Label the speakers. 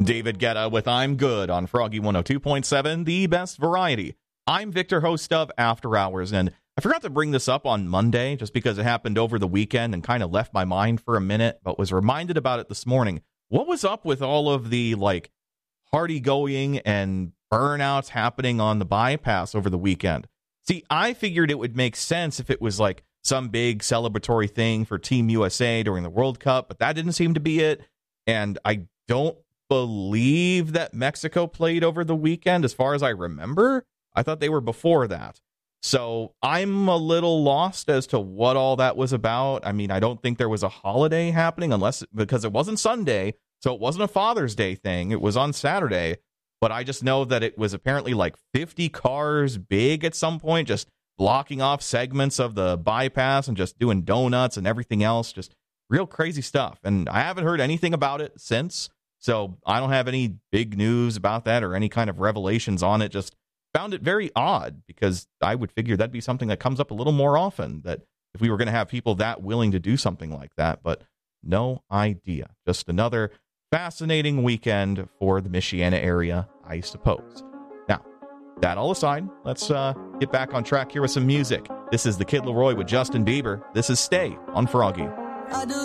Speaker 1: David Guetta with I'm Good on Froggy 102.7, the best variety. I'm Victor, host of After Hours, and I forgot to bring this up on Monday just because it happened over the weekend and kind of left my mind for a minute, but was reminded about it this morning. What was up with all of the, party-going and burnouts happening on the bypass over the weekend? See, I figured it would make sense if it was, some big celebratory thing for Team USA during the World Cup, but that didn't seem to be it, and I don't believe that Mexico played over the weekend, as far as I remember. I thought they were before that. So I'm a little lost as to what all that was about. I mean, I don't think there was a holiday happening because it wasn't Sunday, so it wasn't a Father's Day thing. It was on Saturday, but I just know that it was apparently 50 cars big at some point, just blocking off segments of the bypass and just doing donuts and everything else, just real crazy stuff. And I haven't heard anything about it since. So I don't have any big news about that or any kind of revelations on it. Just found it very odd because I would figure that'd be something that comes up a little more often, that if we were going to have people that willing to do something like that. But no idea. Just another fascinating weekend for the Michiana area, I suppose. Now, that all aside, let's get back on track here with some music. This is the Kid Laroi with Justin Bieber. This is Stay on Froggy.